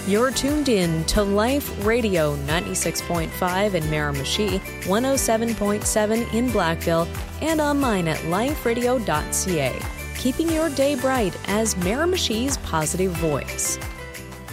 You're tuned in to Life Radio 96.5 in Miramichi, 107.7 in Blackville, and online at liferadio.ca. Keeping your day bright as Miramichi's positive voice.